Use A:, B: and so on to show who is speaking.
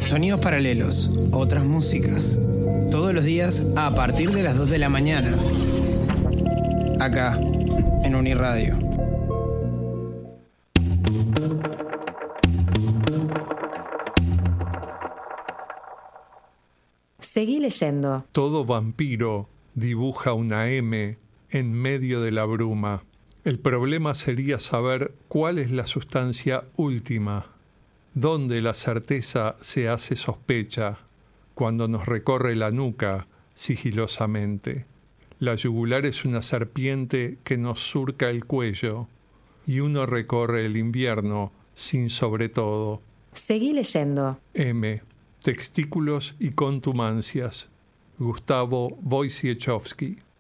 A: Sonidos paralelos, otras músicas. Todos los días a partir de las 2 de la mañana. Acá, en Uniradio.
B: Seguí leyendo.
C: Todo vampiro dibuja una M en medio de la bruma. El problema sería saber cuál es la sustancia última, dónde la certeza se hace sospecha, cuando nos recorre la nuca sigilosamente. La yugular es una serpiente que nos surca el cuello, y uno recorre el invierno sin sobre todo.
B: Seguí leyendo.
C: M. Testículos y contumancias. Gustavo Wojciechowski.